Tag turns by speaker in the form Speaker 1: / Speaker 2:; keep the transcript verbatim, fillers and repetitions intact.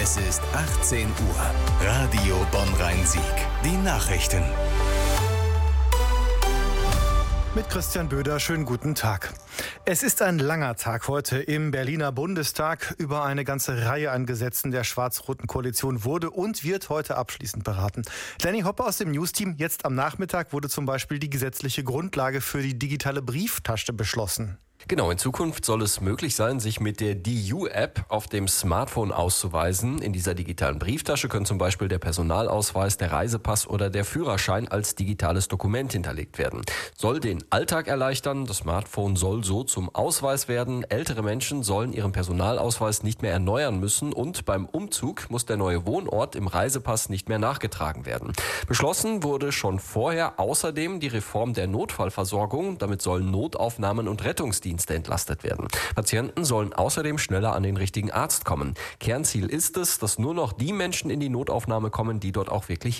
Speaker 1: Es ist achtzehn Uhr. Radio Bonn-Rhein-Sieg. Die Nachrichten.
Speaker 2: Mit Christian Böder, schönen guten Tag. Es ist ein langer Tag heute im Berliner Bundestag. Über eine ganze Reihe an Gesetzen der schwarz-roten Koalition wurde und wird heute abschließend beraten. Lenny Hoppe aus dem News-Team. Jetzt am Nachmittag wurde zum Beispiel die gesetzliche Grundlage für die digitale Brieftasche beschlossen.
Speaker 3: Genau, in Zukunft soll es möglich sein, sich mit der D U-App auf dem Smartphone auszuweisen. In dieser digitalen Brieftasche können zum Beispiel der Personalausweis, der Reisepass oder der Führerschein als digitales Dokument hinterlegt werden. Soll den Alltag erleichtern, das Smartphone soll so zum Ausweis werden. Ältere Menschen sollen ihren Personalausweis nicht mehr erneuern müssen und beim Umzug muss der neue Wohnort im Reisepass nicht mehr nachgetragen werden. Beschlossen wurde schon vorher außerdem die Reform der Notfallversorgung. Damit sollen Notaufnahmen und Rettungsdienste entlastet werden. Patienten sollen außerdem schneller an den richtigen Arzt kommen. Kernziel ist es, dass nur noch die Menschen in die Notaufnahme kommen, die dort auch wirklich